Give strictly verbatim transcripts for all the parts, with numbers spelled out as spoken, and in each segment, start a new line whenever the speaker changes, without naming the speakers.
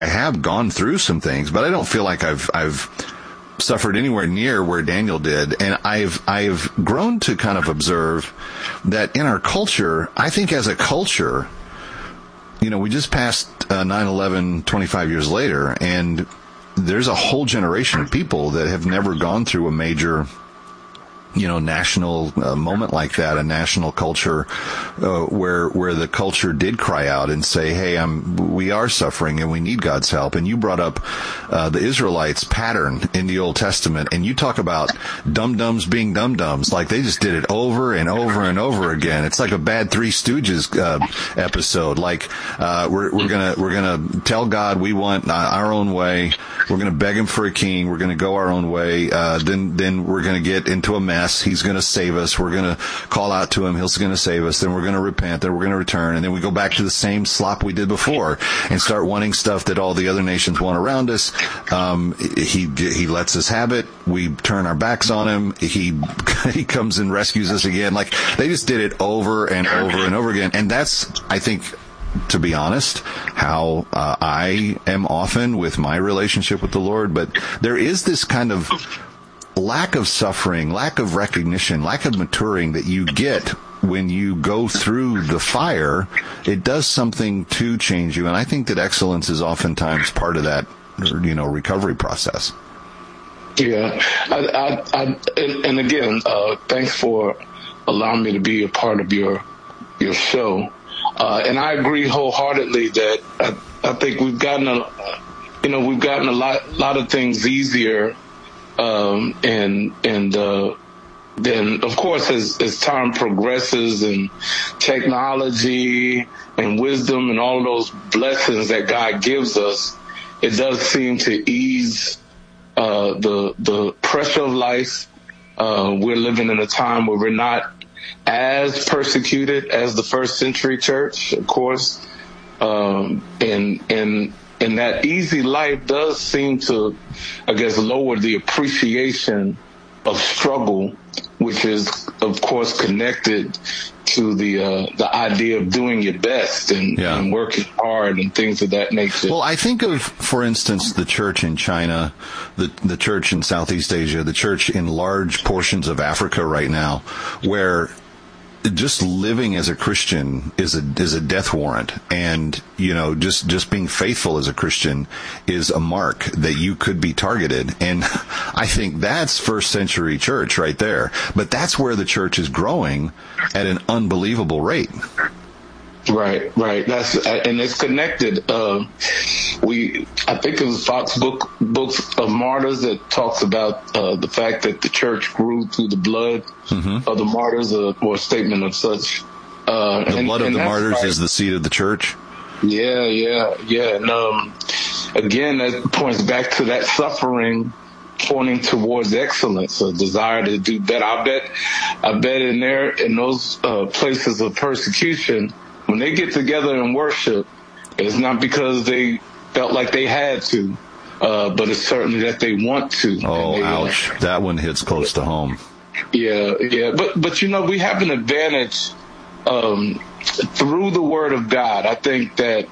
I have gone through some things, but I don't feel like I've, I've suffered anywhere near where Daniel did. And I've, I've grown to kind of observe that in our culture, I think as a culture, you know, we just passed uh, nine eleven twenty-five years later, and there's a whole generation of people that have never gone through a major, you know, national uh, moment like that, a national culture, uh, where, where the culture did cry out and say, hey, I'm, we are suffering and we need God's help. And you brought up, uh, the Israelites pattern in the Old Testament, and you talk about dum-dums being dum-dums. Like they just did it over and over and over again. It's like a bad Three Stooges, uh, episode. Like, uh, we're, we're gonna, we're gonna tell God we want uh, our own way. We're gonna beg him for a king. We're gonna go our own way. Uh, then, then we're gonna get into a mess. He's going to save us. We're going to call out to him. He's going to save us. Then we're going to repent. Then we're going to return. And then we go back to the same slop we did before and start wanting stuff that all the other nations want around us. Um, he, he lets us have it. We turn our backs on him. He, he comes and rescues us again. Like they just did it over and over and over again. And that's, I think, to be honest, how uh, I am often with my relationship with the Lord. But there is this kind of lack of suffering, lack of recognition, lack of maturing that you get when you go through the fire. It does something to change you. And I think that excellence is oftentimes part of that, you know, recovery process.
Yeah. I, I, I and, and again, uh, thanks for allowing me to be a part of your, your show. Uh, and I agree wholeheartedly that I, I think we've gotten a, you know, we've gotten a lot, lot of things easier. Um, and, and, uh, then of course, as, as time progresses and technology and wisdom and all of those blessings that God gives us, it does seem to ease, uh, the, the pressure of life. Uh, we're living in a time where we're not as persecuted as the first century church, of course. Um, and, and, And that easy life does seem to, I guess, lower the appreciation of struggle, which is, of course, connected to the uh, the idea of doing your best and, yeah. and working hard and things of that nature.
Well, I think of, for instance, the church in China, the the church in Southeast Asia, the church in large portions of Africa right now, where just living as a Christian is a is a death warrant, and you know, just just being faithful as a Christian is a mark that you could be targeted. And I think that's first century church right there. But that's where the church is growing at an unbelievable rate.
Right, right. That's and it's connected. Uh, we, I think it was Fox book books of martyrs that talks about uh, the fact that the church grew through the blood mm-hmm. of the martyrs, uh, or a statement of such. Uh,
the
and,
blood
and
of the martyrs
right.
is the seed of the church.
Yeah, yeah, yeah. And um, again, that points back to that suffering pointing towards excellence, a desire to do better. I bet, I bet in there in those uh, places of persecution. When they get together and worship, it's not because they felt like they had to, uh, but it's certainly that they want to.
Oh,
they,
ouch.
Uh,
that one hits close to home.
Yeah, yeah. But, but you know, we have an advantage um, through the Word of God. I think that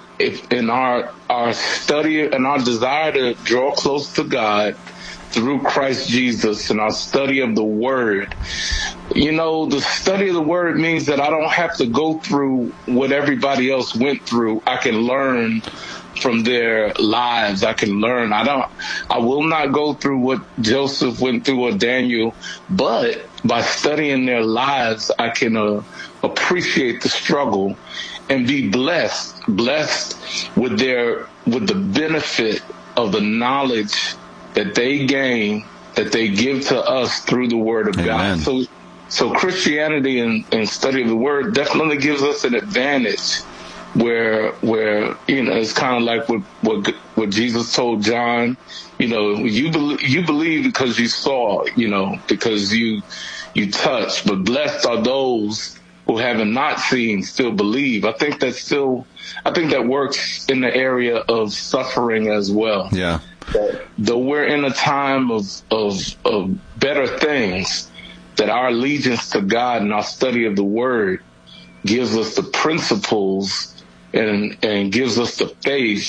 if in our, our study and our desire to draw close to God through Christ Jesus and our study of the Word, you know, the study of the Word means that I don't have to go through what everybody else went through. I can learn from their lives. I can learn. I don't, I will not go through what Joseph went through or Daniel, but by studying their lives, I can uh, appreciate the struggle and be blessed, blessed with their, with the benefit of the knowledge that they gain, that they give to us through the Word of Amen. God. So, so Christianity and, and study of the Word definitely gives us an advantage where, where, you know, it's kind of like what, what, what Jesus told John, you know, you believe, you believe because you saw, you know, because you, you touched, but blessed are those who having not seen still believe. I think that still, I think that works in the area of suffering as well.
Yeah.
That though we're in a time of, of, of better things, that our allegiance to God and our study of the Word gives us the principles and, and gives us the faith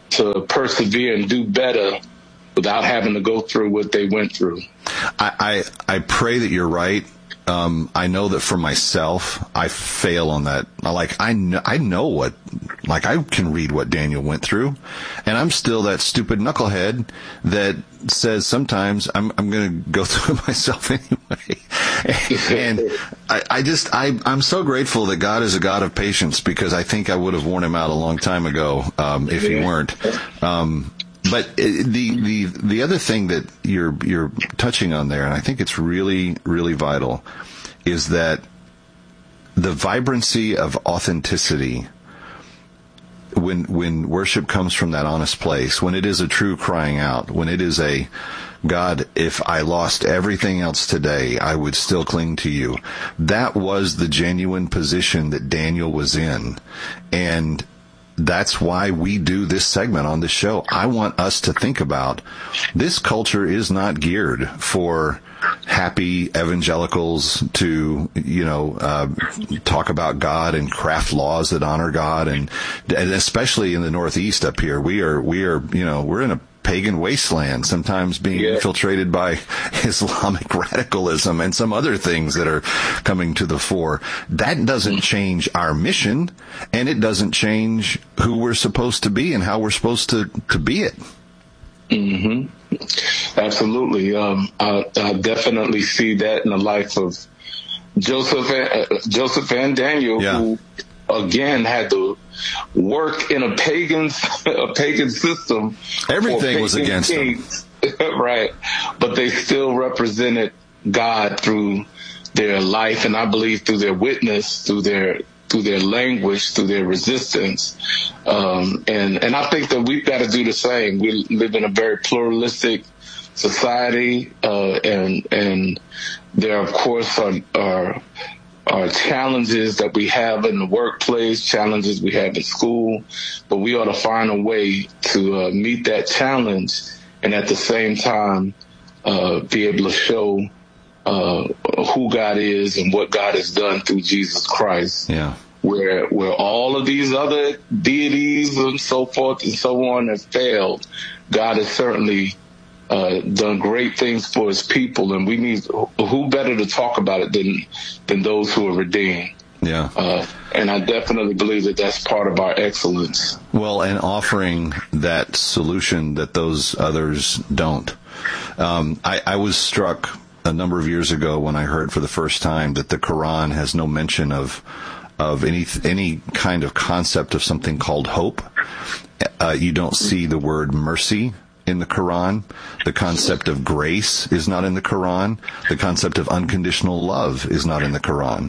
to persevere and do better without having to go through what they went through.
I, I, I pray that you're right. Um, I know that for myself, I fail on that. Like, I know, I know what, like, I can read what Daniel went through, and I'm still that stupid knucklehead that says sometimes I'm, I'm going to go through it myself anyway. And I, I just, I, I'm so grateful that God is a God of patience, because I think I would have worn him out a long time ago, um, if he weren't. Um, But the the the other thing that you're you're touching on there, and I think it's really really vital, is that the vibrancy of authenticity. When when worship comes from that honest place, when it is a true crying out, when it is a, God, if I lost everything else today, I would still cling to you. That was the genuine position that Daniel was in, and that's why we do this segment on the show. I want us to think about this culture is not geared for happy evangelicals to, you know, uh, talk about God and craft laws that honor God. And, and especially in the Northeast up here, we are, we are, you know, we're in a pagan wasteland, sometimes being yeah. infiltrated by Islamic radicalism and some other things that are coming to the fore. That doesn't change our mission, and it doesn't change who we're supposed to be and how we're supposed to, to be it.
Mm-hmm. Absolutely. Um, I, I definitely see that in the life of Joseph, uh, Joseph and Daniel, yeah. who again had to work in a pagan, a pagan system.
Everything was against
kings, them. Right. But they still represented God through their life, and I believe through their witness, through their through their language, through their resistance. Um, and, and I think that we've got to do the same. We live in a very pluralistic society, uh, and, and there, of course, are, are, are challenges that we have in the workplace, challenges we have in school, but we ought to find a way to uh, meet that challenge and at the same time, uh, be able to show Uh, who God is and what God has done through Jesus Christ.
Yeah.
Where, where all of these other deities and so forth and so on have failed, God has certainly, uh, done great things for his people. And we need, who better to talk about it than, than those who are redeemed?
Yeah.
Uh, and I definitely believe that that's part of our excellence.
Well, and offering that solution that those others don't. Um, I, I was struck a number of years ago when I heard for the first time that the Quran has no mention of of any any kind of concept of something called hope. Uh, you don't see the word mercy in the Quran. The concept of grace is not in the Quran. The concept of unconditional love is not in the Quran.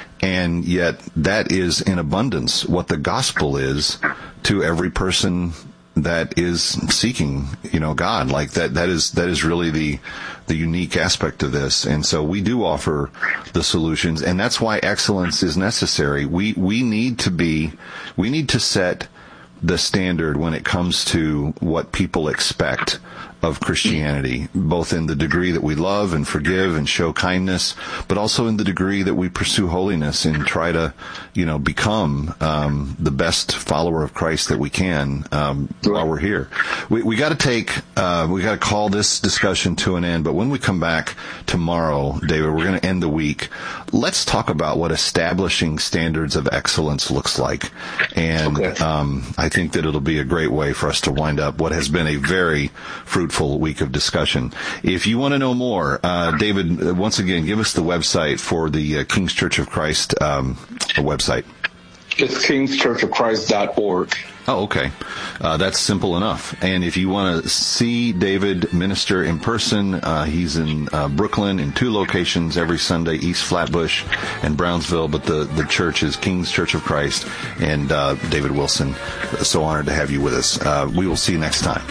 And yet that is in abundance what the gospel is to every person that is seeking, you know, God. Like that, that is, that is really the, the unique aspect of this. And so we do offer the solutions, and that's why excellence is necessary. We, we need to be, we need to set the standard when it comes to what people expect of Christianity, both in the degree that we love and forgive and show kindness, but also in the degree that we pursue holiness and try to, you know, become um, the best follower of Christ that we can um, while we're here. We, we got to take, uh, we got to call this discussion to an end. But when we come back tomorrow, David, we're going to end the week. Let's talk about what establishing standards of excellence looks like, and okay. um, I think that it'll be a great way for us to wind up what has been a very fruitful full week of discussion. If you want to know more, uh, David, once again, give us the website for the uh, King's Church of Christ um, website.
It's kings church of christ dot org.
Oh, okay. Uh, that's simple enough. And if you want to see David minister in person, uh, he's in uh, Brooklyn in two locations every Sunday, East Flatbush and Brownsville, but the, the church is King's Church of Christ. And uh, David Wilson, so honored to have you with us. Uh, we will see you next time.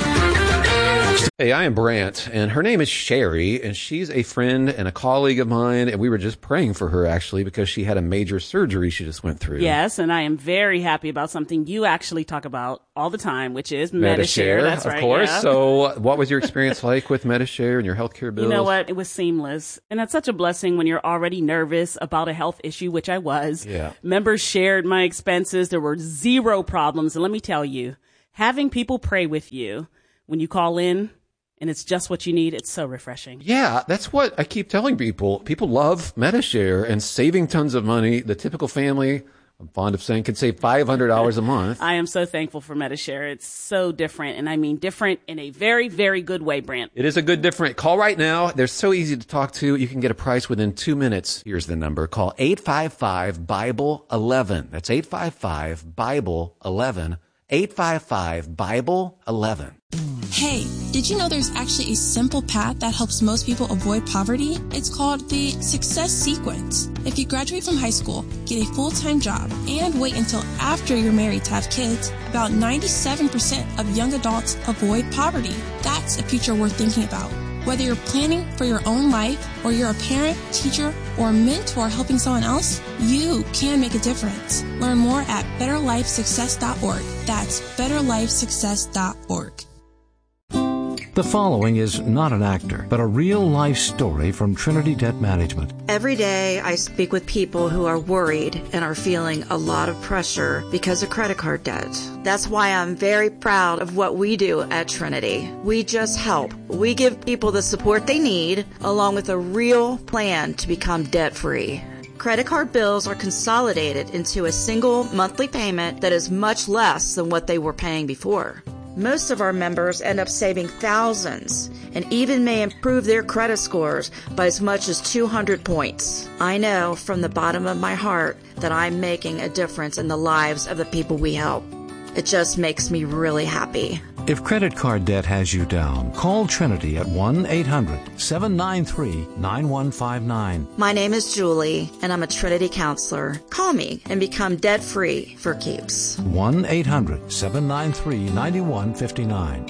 Hey, I am Brant, and her name is Sherry, and she's a friend and a colleague of mine, and we were just praying for her, actually, because she had a major surgery she just went through.
Yes, and I am very happy about something you actually talk about all the time, which is Medi-Share. That's
of
right,
course.
Yeah.
So what was your experience like with Medi-Share and your healthcare bills?
You know what? It was seamless, and that's such a blessing when you're already nervous about a health issue, which I was.
Yeah.
Members shared my expenses. There were zero problems, and let me tell you, having people pray with you when you call in and it's just what you need, it's so refreshing.
Yeah, that's what I keep telling people. People love Medi-Share and saving tons of money. The typical family, I'm fond of saying, can save five hundred dollars a month.
I am so thankful for Medi-Share. It's so different, and I mean different in a very, very good way, Brant.
It is a good different. Call right now. They're so easy to talk to. You can get a price within two minutes. Here's the number. Call eight five five, Bible eleven. That's eight five five, Bible eleven. eight five five, Bible eleven.
Hey, did you know there's actually a simple path that helps most people avoid poverty? It's called the Success Sequence. If you graduate from high school, get a full-time job, and wait until after you're married to have kids, about ninety-seven percent of young adults avoid poverty. That's a future worth thinking about. Whether you're planning for your own life, or you're a parent, teacher, or mentor helping someone else, you can make a difference. Learn more at better life success dot org. That's better life success dot org.
The following is not an actor, but a real-life story from Trinity Debt Management.
Every day I speak with people who are worried and are feeling a lot of pressure because of credit card debt. That's why I'm very proud of what we do at Trinity. We just help. We give people the support they need, along with a real plan to become debt-free. Credit card bills are consolidated into a single monthly payment that is much less than what they were paying before. Most of our members end up saving thousands and even may improve their credit scores by as much as two hundred points. I know from the bottom of my heart that I'm making a difference in the lives of the people we help. It just makes me really happy.
If credit card debt has you down, call Trinity at one eight hundred, seven nine three, nine one five nine.
My name is Julie, and I'm a Trinity counselor. Call me and become debt-free for keeps.
one eight hundred, seven nine three, nine one five nine.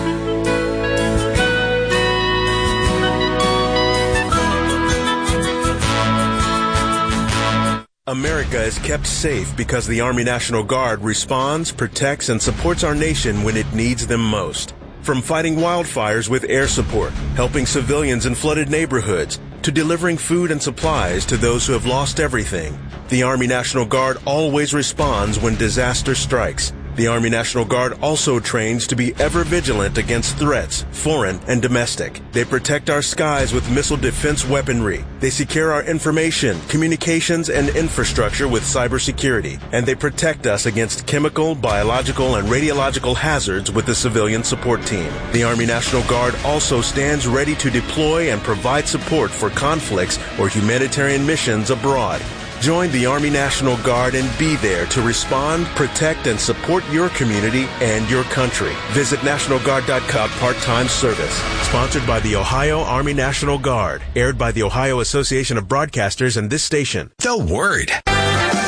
America is kept safe because the Army National Guard responds, protects, and supports our nation when it needs them most. From fighting wildfires with air support, helping civilians in flooded neighborhoods, to delivering food and supplies to those who have lost everything, the Army National Guard always responds when disaster strikes. The Army National Guard also trains to be ever vigilant against threats, foreign and domestic. They protect our skies with missile defense weaponry. They secure our information, communications, and infrastructure with cybersecurity. And they protect us against chemical, biological, and radiological hazards with the civilian support team. The Army National Guard also stands ready to deploy and provide support for conflicts or humanitarian missions abroad. Join the Army National Guard and be there to respond, protect, and support your community and your country. Visit National Guard dot com part-time service. Sponsored by the Ohio Army National Guard. Aired by the Ohio Association of Broadcasters and this station.
The Word.